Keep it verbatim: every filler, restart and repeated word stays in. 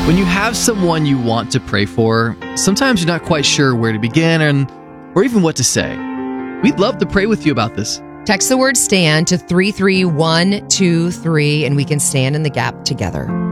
When you have someone you want to pray for, sometimes you're not quite sure where to begin and or even what to say. We'd love to pray with you about this. Text the word STAND to three three one two three and we can stand in the gap together.